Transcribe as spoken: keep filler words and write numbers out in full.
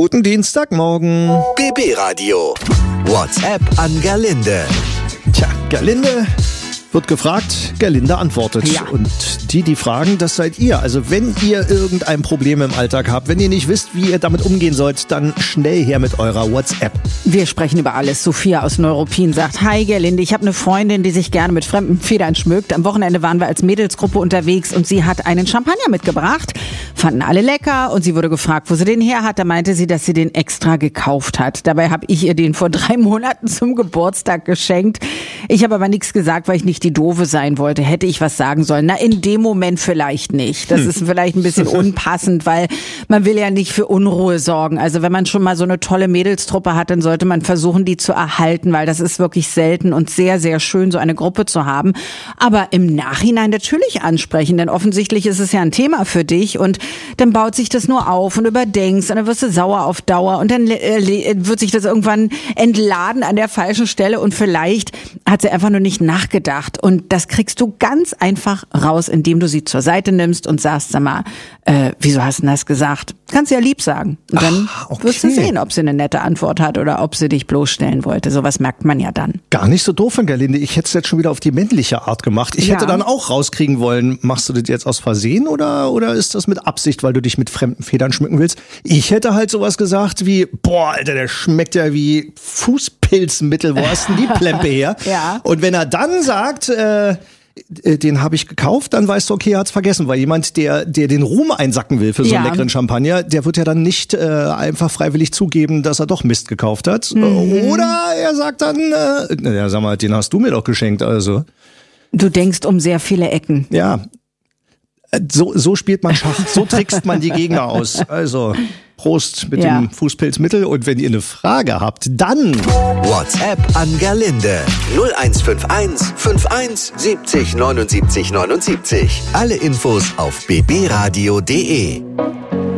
Guten Dienstagmorgen. B B-Radio. WhatsApp an Gerlinde. Tja, Gerlinde wird gefragt, Gerlinde antwortet. Ja. Und die, die fragen, das seid ihr. Also wenn ihr irgendein Problem im Alltag habt, wenn ihr nicht wisst, wie ihr damit umgehen sollt, dann schnell her mit eurer WhatsApp. Wir sprechen über alles. Sophia aus Neuruppin sagt, hi Gerlinde, ich habe eine Freundin, die sich gerne mit fremden Federn schmückt. Am Wochenende waren wir als Mädelsgruppe unterwegs und sie hat einen Champagner mitgebracht. Fanden alle lecker und sie wurde gefragt, wo sie den her hat. Da meinte sie, dass sie den extra gekauft hat. Dabei habe ich ihr den vor drei Monaten zum Geburtstag geschenkt. Ich habe aber nichts gesagt, weil ich nicht die Doofe sein wollte. Hätte ich was sagen sollen? Na, in dem Moment vielleicht nicht. Das hm. ist vielleicht ein bisschen unpassend, weil man will ja nicht für Unruhe sorgen. Also wenn man schon mal so eine tolle Mädelstruppe hat, dann sollte man versuchen, die zu erhalten, weil das ist wirklich selten und sehr, sehr schön, so eine Gruppe zu haben. Aber im Nachhinein natürlich ansprechen, denn offensichtlich ist es ja ein Thema für dich und dann baut sich das nur auf und überdenkst und dann wirst du sauer auf Dauer und dann äh, wird sich das irgendwann entladen an der falschen Stelle und vielleicht hat sie einfach nur nicht nachgedacht. Und das kriegst du ganz einfach raus, indem du sie zur Seite nimmst und sagst, sag mal, äh, wieso hast du das gesagt? Kannst du ja lieb sagen. Und dann Ach, okay. wirst du sehen, ob sie eine nette Antwort hat oder ob sie dich bloßstellen wollte. Sowas merkt man ja dann. Gar nicht so doof von Gerlinde. Ich hätte es jetzt schon wieder auf die männliche Art gemacht. Ich Ja. hätte dann auch rauskriegen wollen, machst du das jetzt aus Versehen oder, oder ist das mit Absicht, weil du dich mit fremden Federn schmücken willst? Ich hätte halt sowas gesagt wie, boah, Alter, der schmeckt ja wie Fußpilzmittel. Wo hast denn die Plempe her? Ja. Und wenn er dann sagt, äh, den habe ich gekauft, dann weißt du, okay, er hat's vergessen, weil jemand, der der den Ruhm einsacken will für so einen Ja. leckeren Champagner, der wird ja dann nicht äh, einfach freiwillig zugeben, dass er doch Mist gekauft hat. Mhm. Oder er sagt dann, äh, naja, sag mal, den hast du mir doch geschenkt, also. Du denkst um sehr viele Ecken. Ja, so, so spielt man Schach, so trickst man die Gegner aus. Also, Prost mit Ja. dem Fußpilzmittel und wenn ihr eine Frage habt, dann WhatsApp an Gerlinde. null eins fünf eins fünf eins siebzig neunundsiebzig neunundsiebzig. Alle Infos auf b b radio punkt d e.